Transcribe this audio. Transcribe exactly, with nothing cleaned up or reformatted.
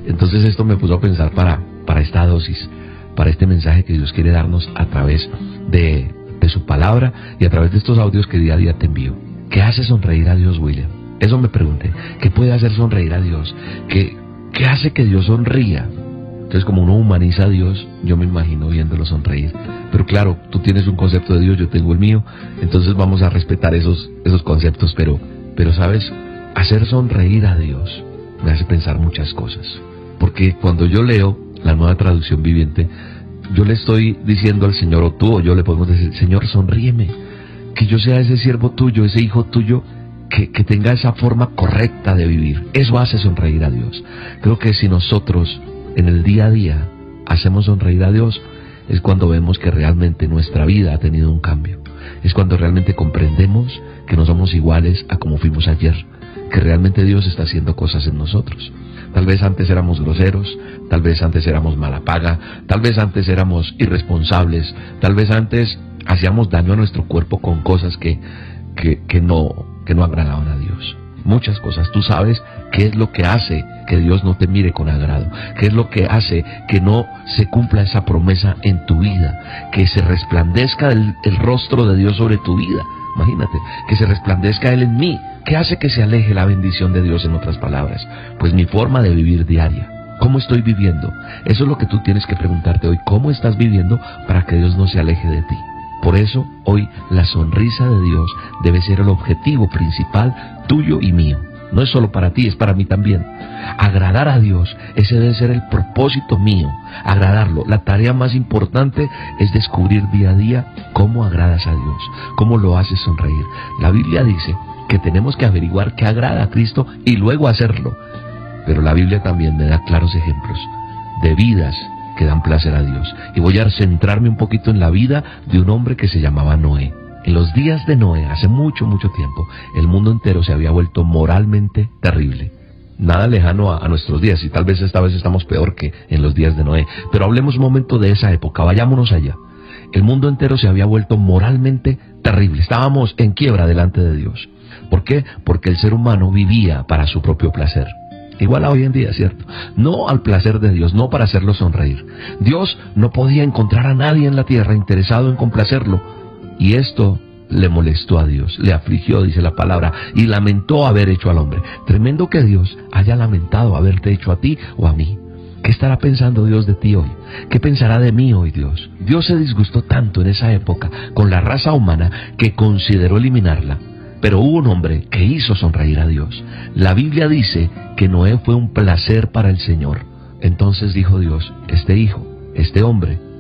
Entonces esto me puso a pensar para, para esta dosis, para este mensaje que Dios quiere darnos a través de, de su palabra y a través de estos audios que día a día te envío. ¿Qué hace sonreír a Dios, William? Eso me pregunté. ¿Qué puede hacer sonreír a Dios? ¿Qué, qué hace que Dios sonría? Entonces, como uno humaniza a Dios, yo me imagino viéndolo sonreír. Pero claro, tú tienes un concepto de Dios, yo tengo el mío, entonces vamos a respetar esos, esos conceptos. Pero, pero, ¿sabes? Hacer sonreír a Dios me hace pensar muchas cosas. Porque cuando yo leo la Nueva Traducción Viviente, yo le estoy diciendo al Señor, o tú o yo le podemos decir, Señor, sonríeme, que yo sea ese siervo tuyo, ese hijo tuyo, que, que tenga esa forma correcta de vivir. Eso hace sonreír a Dios. Creo que si nosotros en el día a día hacemos sonreír a Dios, es cuando vemos que realmente nuestra vida ha tenido un cambio. Es cuando realmente comprendemos que no somos iguales a como fuimos ayer, que realmente Dios está haciendo cosas en nosotros. Tal vez antes éramos groseros, tal vez antes éramos mala paga, tal vez antes éramos irresponsables, tal vez antes hacíamos daño a nuestro cuerpo con cosas que, que, que, no, que no agradaban a Dios. Muchas cosas. Tú sabes qué es lo que hace que Dios no te mire con agrado, qué es lo que hace que no se cumpla esa promesa en tu vida, que se resplandezca el, el rostro de Dios sobre tu vida. Imagínate, que se resplandezca Él en mí. ¿Qué hace que se aleje la bendición de Dios, en otras palabras? Pues mi forma de vivir diaria. ¿Cómo estoy viviendo? Eso es lo que tú tienes que preguntarte hoy. ¿Cómo estás viviendo para que Dios no se aleje de ti? Por eso, hoy, la sonrisa de Dios debe ser el objetivo principal tuyo y mío. No es solo para ti, es para mí también. Agradar a Dios, ese debe ser el propósito mío. Agradarlo. La tarea más importante es descubrir día a día cómo agradas a Dios, cómo lo haces sonreír. La Biblia dice que tenemos que averiguar qué agrada a Cristo y luego hacerlo. Pero la Biblia también me da claros ejemplos de vidas que dan placer a Dios. Y voy a centrarme un poquito en la vida de un hombre que se llamaba Noé. En los días de Noé, hace mucho, mucho tiempo, el mundo entero se había vuelto moralmente terrible. Nada lejano a, a nuestros días, y tal vez esta vez estamos peor que en los días de Noé. Pero hablemos un momento de esa época, vayámonos allá. El mundo entero se había vuelto moralmente terrible. Estábamos en quiebra delante de Dios. ¿Por qué? Porque el ser humano vivía para su propio placer. Igual a hoy en día, ¿cierto? No al placer de Dios, no para hacerlo sonreír. Dios no podía encontrar a nadie en la tierra interesado en complacerlo. Y esto le molestó a Dios, le afligió, dice la palabra, y lamentó haber hecho al hombre. Tremendo que Dios haya lamentado haberte hecho a ti o a mí. ¿Qué estará pensando Dios de ti hoy? ¿Qué pensará de mí hoy Dios? Dios se disgustó tanto en esa época con la raza humana que consideró eliminarla. Pero hubo un hombre que hizo sonreír a Dios. La Biblia dice que Noé fue un placer para el Señor. Entonces dijo Dios, este hijo, este hombre,